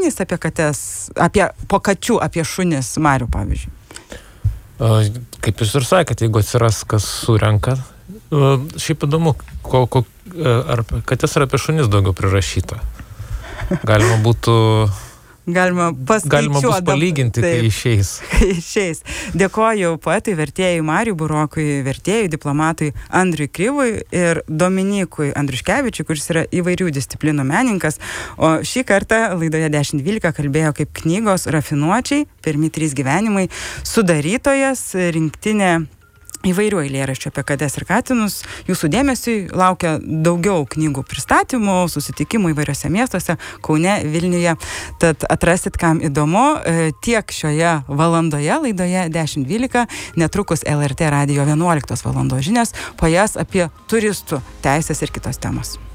duomenys apie kates, po kačių, apie šunis, Marių, pavyzdžiui? Kaip jūs ir sakėte, jeigu atsiras, kas surenka, šiaip įdomu, ar kates ar apie šunis daugiau prirašyta. Galima bus palyginti, kai išeis. Dėkoju poetui, vertėjui Mariui Burokui, vertėjui, diplomatui Andriui Krivui ir Dominykui Andriuškevičiui, kuris yra įvairių disciplinų menininkas. O šį kartą laidoje 10.12 kalbėjo kaip knygos Rafinuočiai, pirmi 3 gyvenimai, sudarytojas, rinktinė įvairių eilėraščių apie kates ir katinus. Jūsų dėmesiui laukia daugiau knygų pristatymų, susitikimų įvairiose miestuose, Kaune, Vilniuje. Tad atrasit, kam įdomu. Tiek šioje valandoje laidoje 10.12. Netrukus LRT radijo 11 valandos žinios, po jas apie turistų teisės ir kitos temos.